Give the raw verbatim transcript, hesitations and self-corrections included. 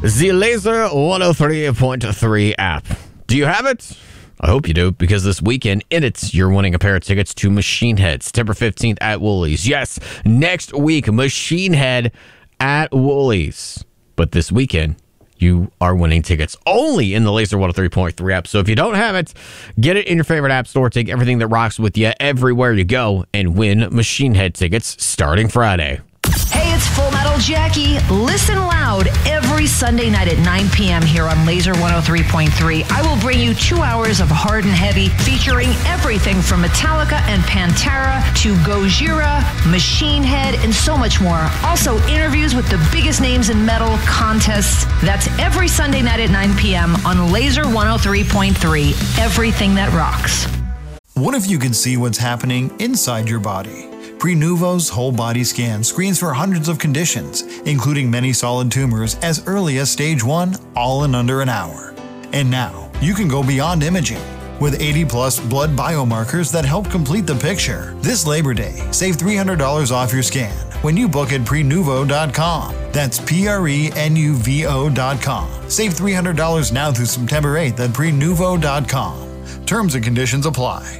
the Laser one oh three point three app. Do you have it? I hope you do, because this weekend in it, you're winning a pair of tickets to Machine Head, September fifteenth at Woolies. Yes, next week, Machine Head at Woolies. But this weekend, you are winning tickets only in the Laser one oh three point three app. So if you don't have it, get it in your favorite app store. Take everything that rocks with you everywhere you go and win Machine Head tickets starting Friday. Hey, it's Full Metal Jackie. Listen loud every Sunday night at nine p.m. here on Laser one oh three point three. I will bring you two hours of hard and heavy, featuring everything from Metallica and Pantera to Gojira, Machine Head, and so much more. Also, interviews with the biggest names in metal, contests. That's every Sunday night at nine p.m. on Laser one oh three point three. Everything that rocks. What if you could see what's happening inside your body? Prenuvo's whole body scan screens for hundreds of conditions, including many solid tumors as early as stage one, all in under an hour. And now, you can go beyond imaging. With eighty plus blood biomarkers that help complete the picture. This Labor Day, save three hundred dollars off your scan when you book at prenuvo dot com. That's P R E N U V O dot com. Save three hundred dollars now through September eighth at prenuvo dot com. Terms and conditions apply.